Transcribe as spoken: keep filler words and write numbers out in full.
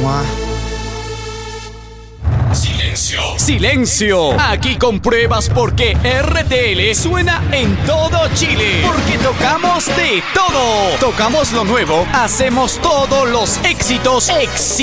Silencio. ¡Silencio! Aquí compruebas por qué R T L suena en todo Chile. Porque tocamos de todo. Tocamos lo nuevo, hacemos todos los éxitos. Éxitos.